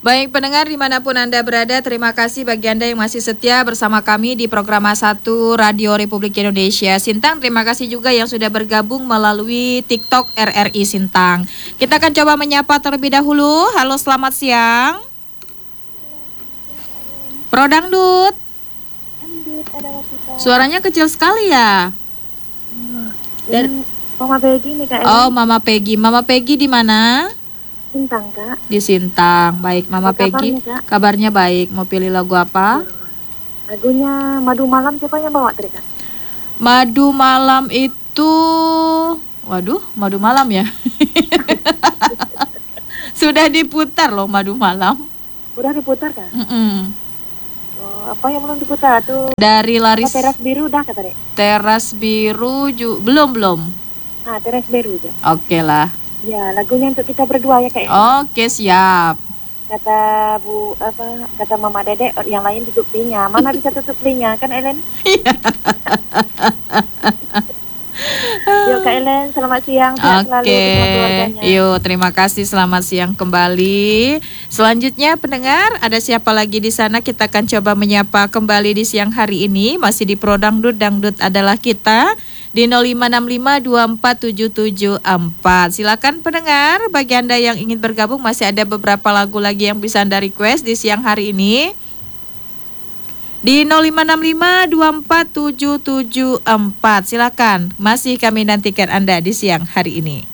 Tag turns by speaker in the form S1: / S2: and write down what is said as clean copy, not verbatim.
S1: Baik pendengar dimanapun Anda berada, terima kasih bagi Anda yang masih setia bersama kami di program A1 Radio Republik Indonesia. Sintang, terima kasih juga yang sudah bergabung melalui TikTok RRI Sintang. Kita akan coba menyapa terlebih dahulu. Halo, selamat siang. Pro Dangdut. Suaranya kecil sekali ya.
S2: Mama Peggy nih Kak.
S1: Oh, Mama Peggy. Mama Peggy di mana?
S2: Sintang Kak.
S1: Di Sintang. Baik, Mama Peggy. Kabarnya baik. Mau pilih lagu apa?
S2: Lagunya Madu Malam, siapa yang bawa tadi Kak?
S1: Madu Malam itu, waduh, Madu Malam ya. Sudah diputar loh Madu Malam.
S2: Udah diputar Kak? Oh, apa yang belum diputar tuh?
S1: Dari Laris.
S2: Teras Biru udah Kak tadi?
S1: Teras Biru belum.
S2: Teras Biru aja.
S1: Oke lah.
S2: Ya, lagunya untuk kita berdua ya Kak.
S1: Oke, siap.
S2: Kata Mama Dedek, yang lain tutup telinga. Mana bisa tutup telinga kan Ellen? Yuk Kak Ellen, selamat siang.
S1: Oke, yuk terima kasih, selamat siang kembali. Selanjutnya pendengar, ada siapa lagi di sana? Kita akan coba menyapa kembali di siang hari ini. Masih di Pro Dangdut, Dangdut adalah kita. Di 0565247744. Silakan pendengar, bagi Anda yang ingin bergabung masih ada beberapa lagu lagi yang bisa Anda request di siang hari ini. Di 0565247744. Silakan, masih kami nantikan Anda di siang hari ini.